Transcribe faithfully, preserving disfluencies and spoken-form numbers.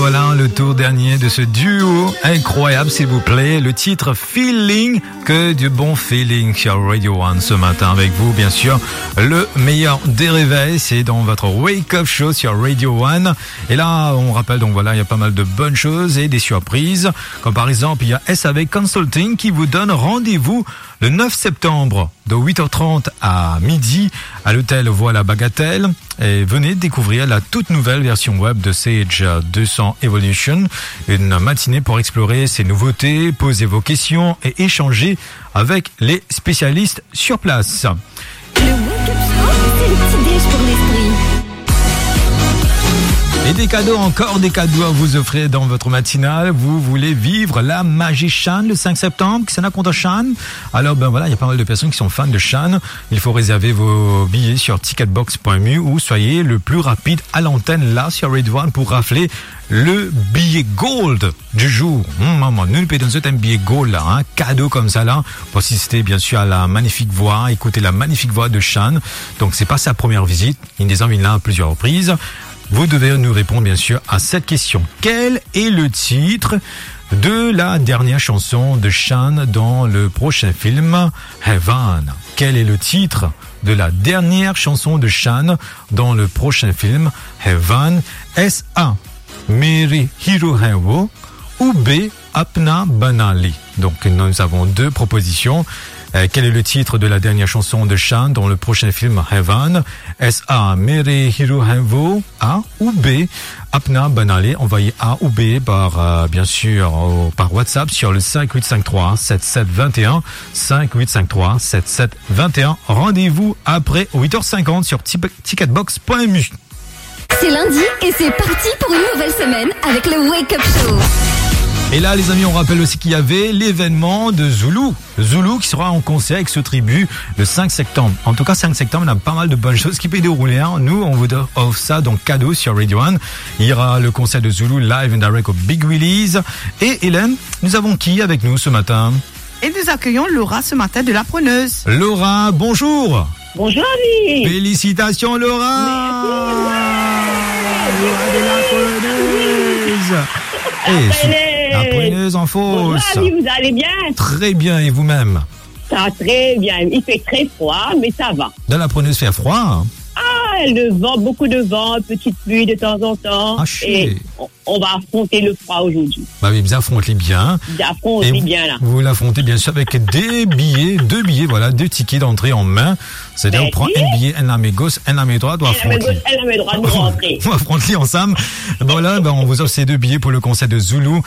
voilà le tour dernier de ce duo incroyable, s'il vous plaît. Le titre Feeling, que du bon feeling sur Radio One ce matin avec vous, bien sûr. Le meilleur des réveils, c'est dans votre Wake Up Show sur Radio One. Et là, on rappelle, donc voilà, il y a pas mal de bonnes choses et des surprises. Comme par exemple, il y a S A V Consulting qui vous donne rendez-vous le neuf septembre de huit heures trente à midi à l'hôtel Voilà Bagatelle. Et venez découvrir la toute nouvelle version web de Sage deux cents Evolution. Une matinée pour explorer ses nouveautés, poser vos questions et échanger avec les spécialistes sur place. Le Wake Up Show, c'est le petit déj pour l'esprit. Et des cadeaux, encore des cadeaux à vous offrir dans votre matinale. Vous voulez vivre la magie Shan le cinq septembre, qui s'en a contre Shan. Alors ben voilà, il y a pas mal de personnes qui sont fans de Shan. Il faut réserver vos billets sur ticketbox point m u ou soyez le plus rapide à l'antenne là sur Radio One pour rafler le billet gold du jour. Hum, maman, nous nous payons un billet gold là, un cadeau comme ça là, pour assister bien sûr à la magnifique voix, écouter la magnifique voix de Shan. Donc c'est pas sa première visite, il nous a mis là à plusieurs reprises. Vous devez nous répondre bien sûr à cette question. Quel est le titre de la dernière chanson de Shan dans le prochain film Heaven? Quel est le titre de la dernière chanson de Shan dans le prochain film Heaven? Est-ce A, Mary Hiro Hewo ou B, Apna Banali? Donc nous avons deux propositions. Euh, quel est le titre de la dernière chanson de Shan dans le prochain film Heaven? Est-ce A, Mere Hiro Hewo, A ou B, Apna Banali? Envoyez A ou B par, euh, bien sûr, au, par WhatsApp sur le cinq huit cinq trois sept sept deux un, cinq huit cinq trois sept sept deux un. Rendez-vous après huit heures cinquante sur ticketbox point m u. C'est lundi et c'est parti pour une nouvelle semaine avec le Wake Up Show. Et là, les amis, on rappelle aussi qu'il y avait l'événement de Zulu. Zulu qui sera en concert avec ce tribu le cinq septembre. En tout cas, cinq septembre, on a pas mal de bonnes choses qui peuvent dérouler. Hein. Nous, on vous offre ça donc cadeau sur Radio One. Il y aura le concert de Zulu live and direct au Big Willy's. Et Hélène, nous avons qui avec nous ce matin? Et nous accueillons Laura ce matin de La Preneuse. Laura, bonjour. Bonjour Ali. Félicitations Laura. Merci. Laura de La Preneuse. Et La Preneuse en fausse. Bonjour Ali, vous allez bien? Très bien, et vous-même? Ça va très bien. Il fait très froid, mais ça va. Dans La Preneuse, fait froid, hein? Ah, le vent, beaucoup de vent, petite pluie de temps en temps. Ah, et on, on va affronter le froid aujourd'hui. Bah oui, vous affrontez bien. Vous affrontez vous, bien, là. Vous l'affrontez bien sûr avec des billets, deux billets, voilà, deux tickets d'entrée en main. C'est-à-dire, on prend un billet, un à mes gauche, un à mes droite, on affronte. Un à mes droite, nous rentrer. On affronte ensemble. Voilà, ben, on vous offre ces deux billets pour le concert de Zulu.